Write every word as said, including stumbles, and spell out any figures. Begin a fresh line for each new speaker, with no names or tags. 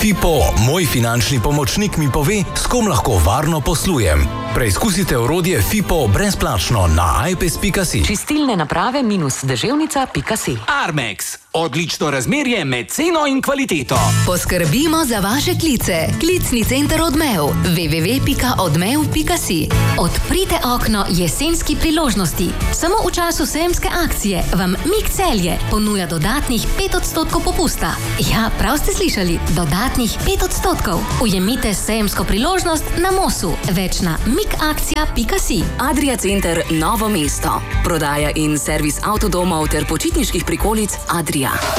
Fipo, moj finančni pomočnik, mi pove, s kom lahko varno poslujem. Preizkusite orodje Fipo brezplačno na i p e s pika si.
Čistilne naprave minus deževnica pika si.
Armex. Odlično razmerje med ceno in kvaliteto.
Poskrbimo za vaše klice. Klicni center Odmev. w w w pika odmev pika si. Odprite okno jesenski priložnosti. Samo v času sejemske akcije vam Mik Celje ponuja dodatnih pet odstotkov popusta. Ja, prav ste slišali, dodatnih pet odstotkov. Ujemite sejemsko priložnost na Mosu. Več na mikakcija pika si.
Adria Center Novo mesto. Prodaja in servis avtodomov ter počitniških prikolic Adria.